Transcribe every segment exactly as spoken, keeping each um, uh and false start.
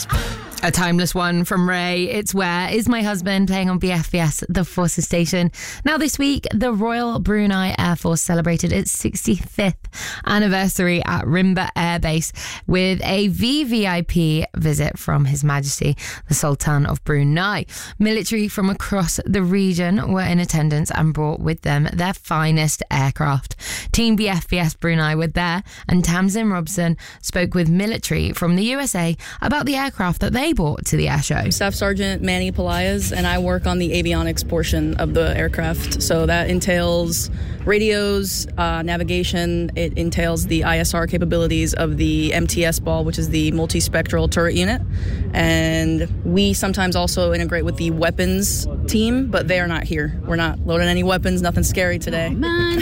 Forces. A timeless one from Ray. It's Where Is My Husband, playing on B F B S, the Forces station. Now this week, the Royal Brunei Air Force celebrated its sixty-fifth anniversary at Rimba Air Base with a V V I P visit from His Majesty, the Sultan of Brunei. Military from across the region were in attendance and brought with them their finest aircraft. Team B F B S Brunei were there, and Tamsin Robson spoke with military from the U S A about the aircraft that they brought to the air show. Staff Sergeant Manny Pelaez, and I work on the avionics portion of the aircraft. So that entails radios, uh, navigation. It entails the I S R capabilities of the M T S ball, which is the multispectral turret unit. And we sometimes also integrate with the weapons team, but they are not here. We're not loading any weapons, nothing scary today. Oh, man.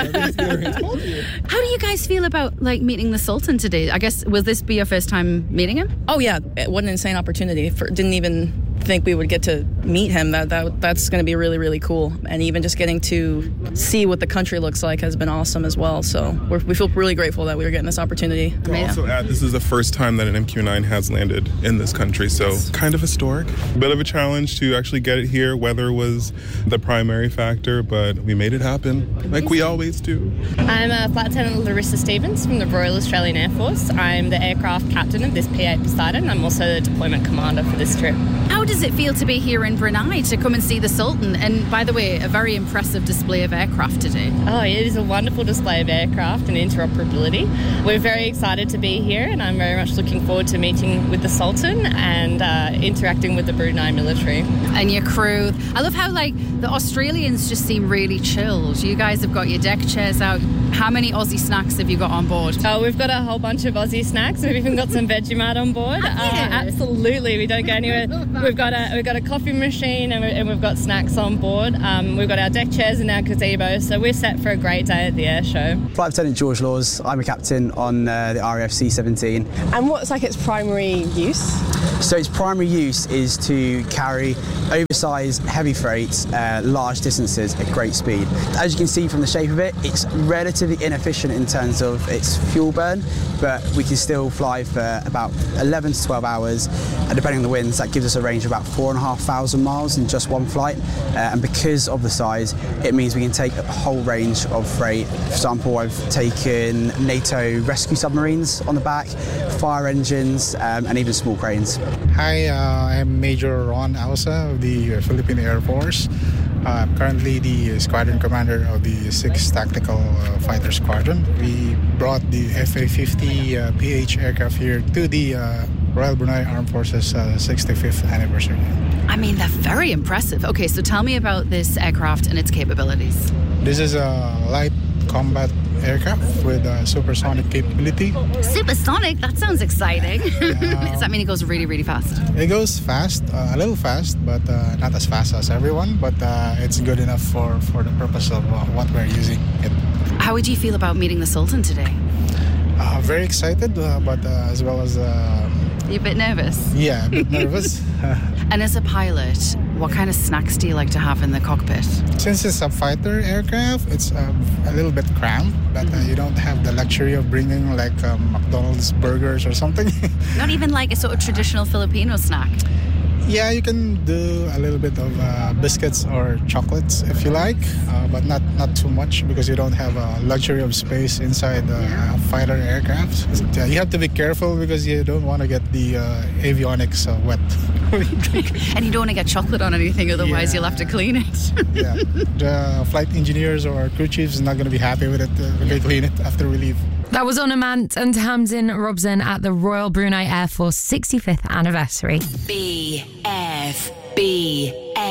How do you guys feel about like meeting the Sultan today? I guess, will this be your first time meeting him? Oh yeah, what an insane opportunity. For, didn't even think we would get to meet him. That, that That's going to be really, really cool. And even just getting to see what the country looks like has been awesome as well. So we're, we feel really grateful that we were getting this opportunity. I'll also add, this is the first time that an M Q nine has landed in this country, so kind of historic. Bit of a challenge to actually get it here. Weather was the primary factor, but we made it happen, like we always do. I'm a Flight Lieutenant Larissa Stevens from the Royal Australian Air Force. I'm the aircraft captain of this P eight Poseidon. I'm also the deployment commander for this trip. How does it feel to be here in Brunei to come and see the Sultan? And by the way, a very impressive display of aircraft today. Oh, it is a wonderful display of aircraft and interoperability. We're very excited to be here, and I'm very much looking forward to meeting with the Sultan and uh, interacting with the Brunei military. And your crew. I love how, like, the Australians just seem really chilled. You guys have got your deck chairs out. How many Aussie snacks have you got on board? Oh, we've got a whole bunch of Aussie snacks. We've even got some Vegemite on board. Uh, absolutely, we don't go anywhere. We've got a we've got a coffee machine, and, we, and we've got snacks on board. Um, we've got our deck chairs and our gazebo, so we're set for a great day at the air show. Flight Lieutenant George Laws. I'm a captain on uh, the R A F C seventeen. And what's like its primary use? So its primary use is to carry oversized heavy freight uh, large distances at great speed. As you can see from the shape of it, it's relatively inefficient in terms of its fuel burn, but we can still fly for about eleven to twelve hours, and depending on the winds, that gives us a range of about four and a half thousand miles in just one flight. Uh, and because of the size, it means we can take a whole range of freight. For example, I've taken NATO rescue submarines on the back, fire engines, um, and even small cranes. Hi, uh, I'm Major Ron Ausa of the Philippine Air Force. Uh, I'm currently the squadron commander of the sixth Tactical uh, Fighter Squadron. We brought the F A fifty uh, P H aircraft here to the uh, Royal Brunei Armed Forces uh, sixty-fifth anniversary. I mean, they're very impressive. Okay, so tell me about this aircraft and its capabilities. This is a light combat aircraft with uh, supersonic capability. Supersonic? That sounds exciting. Yeah. Does that mean it goes really, really fast? It goes fast, uh, a little fast, but uh, not as fast as everyone. But uh, it's good enough for, for the purpose of uh, what we're using it. How would you feel about meeting the Sultan today? Uh, very excited, uh, but uh, as well as... Uh, You're a bit nervous? Yeah, a bit nervous. And as a pilot, what kind of snacks do you like to have in the cockpit? Since it's a fighter aircraft, it's uh, a little bit cramped, but uh, you don't have the luxury of bringing like um, McDonald's burgers or something. Not even like a sort of traditional Filipino snack? Yeah, you can do a little bit of uh, biscuits or chocolates if you like, uh, but not, not too much because you don't have a luxury of space inside the uh, fighter aircraft. Yeah, you have to be careful because you don't want to get the uh, avionics uh, wet. And you don't want to get chocolate on anything, otherwise Yeah. you'll have to clean it. Yeah, the flight engineers or crew chiefs are not going to be happy with it uh, when they clean it after we leave. That was Onamant and Tamsin Robson at the Royal Brunei Air Force sixty-fifth anniversary. B F B